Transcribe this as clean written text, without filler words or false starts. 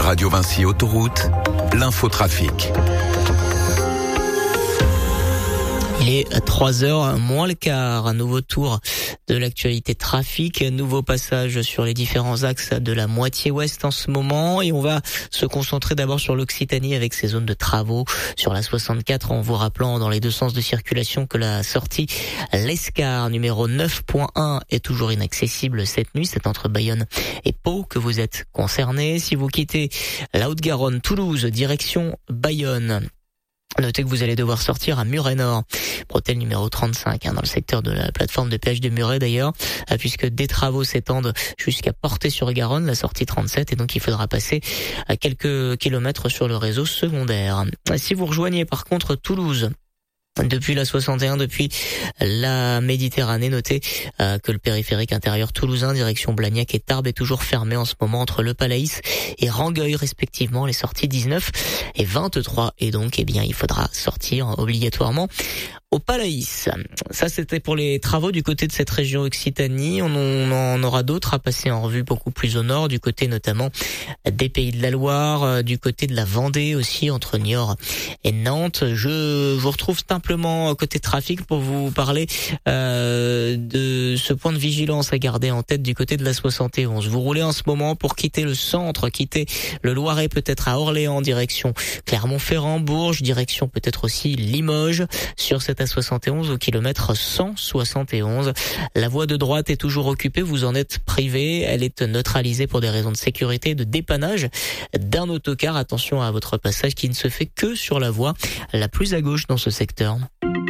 Radio Vinci Autoroute, l'infotrafic. Il est 3h moins le quart, un nouveau tour de l'actualité trafic, nouveau passage sur les différents axes de la moitié ouest en ce moment, et on va se concentrer d'abord sur l'Occitanie avec ses zones de travaux sur la 64, en vous rappelant dans les deux sens de circulation que la sortie l'Escar numéro 9.1 est toujours inaccessible cette nuit. C'est entre Bayonne et Pau que vous êtes concernés. Si vous quittez la Haute-Garonne, Toulouse, direction Bayonne, notez que vous allez devoir sortir à Muret-Nord, bretelle numéro 35, dans le secteur de la plateforme de péage de Muret d'ailleurs, puisque des travaux s'étendent jusqu'à Portée-sur-Garonne, la sortie 37, et donc il faudra passer à quelques kilomètres sur le réseau secondaire. Si vous rejoignez par contre Toulouse, depuis la 61, depuis la Méditerranée, notez que le périphérique intérieur toulousain, direction Blagnac et Tarbes, est toujours fermé en ce moment entre le Palaïs et Rangueil respectivement, les sorties 19 et 23. Et donc, il faudra sortir obligatoirement au Palaïs. Ça, c'était pour les travaux du côté de cette région Occitanie. On en aura d'autres à passer en revue beaucoup plus au nord, du côté notamment des Pays de la Loire, du côté de la Vendée aussi, entre Niort et Nantes. Je vous retrouve simplement côté trafic pour vous parler de ce point de vigilance à garder en tête du côté de la 71. Vous roulez en ce moment pour quitter le centre, quitter le Loiret, peut-être à Orléans, direction Clermont-Ferrand, Bourges, direction peut-être aussi Limoges, sur cette A71 au kilomètre 171. La voie de droite est toujours occupée, vous en êtes privé, elle est neutralisée pour des raisons de sécurité et de dépannage d'un autocar. Attention à votre passage qui ne se fait que sur la voie la plus à gauche dans ce secteur.